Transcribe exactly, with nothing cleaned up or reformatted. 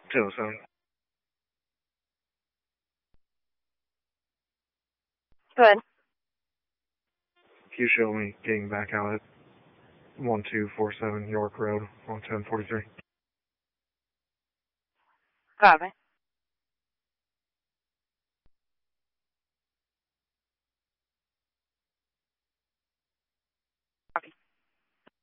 two oh seven. Go ahead. Can you show me getting back out at one two four seven York Road on ten forty-three? Copy.